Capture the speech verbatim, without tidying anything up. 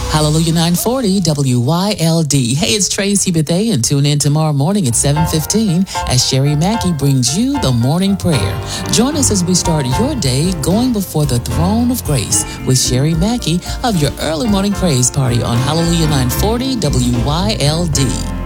Hallelujah nine forty W Y L D. Hey, it's Tracy Bethea, and tune in tomorrow morning at seven fifteen as Sherry Mackey brings you the morning prayer. Join us as we start your day going before the throne of grace with Sherry Mackey of your early morning praise party on Hallelujah nine forty W Y L D.